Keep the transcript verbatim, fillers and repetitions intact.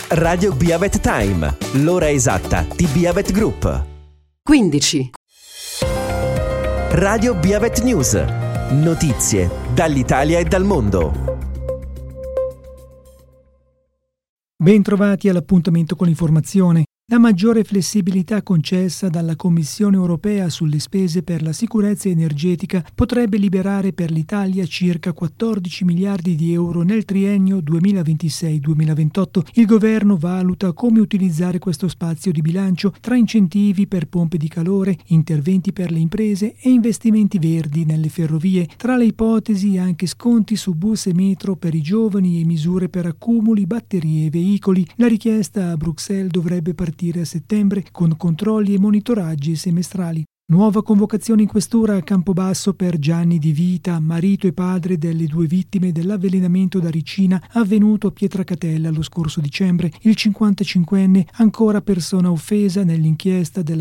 Radio Biavet Time, l'ora esatta di Biavet Group. quindici. Radio Biavet News, notizie dall'Italia e dal mondo. Bentrovati all'appuntamento con l'informazione. La maggiore flessibilità concessa dalla Commissione europea sulle spese per la sicurezza energetica potrebbe liberare per l'Italia circa quattordici miliardi di euro nel triennio duemilaventisei duemilaventotto. Il governo valuta come utilizzare questo spazio di bilancio tra incentivi per pompe di calore, interventi per le imprese e investimenti verdi nelle ferrovie. Tra le ipotesi anche sconti su bus e metro per i giovani e misure per accumuli, batterie e veicoli. La richiesta a Bruxelles dovrebbe partire a settembre con controlli e monitoraggi semestrali. Nuova convocazione in questura a Campobasso per Gianni Di Vita, marito e padre delle due vittime dell'avvelenamento da ricina avvenuto a Pietracatella lo scorso dicembre. Il cinquantacinquenne, ancora persona offesa nell'inchiesta della